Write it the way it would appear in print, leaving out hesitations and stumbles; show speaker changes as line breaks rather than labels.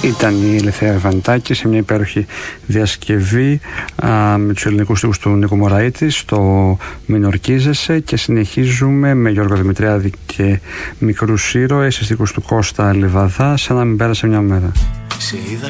Ήταν η Ελευθερία Βαντάκη σε μια υπέροχη διασκευή με τους ελληνικούς στίχους του Νίκου Μωραήτη στο «Μην ορκίζεσαι», και συνεχίζουμε με Γιώργο Δημητριάδη και Μικρούς Ήρωες σε στίχους του Κώστα Λιβαδά, σαν να μην πέρασε μια μέρα.
Σε είδα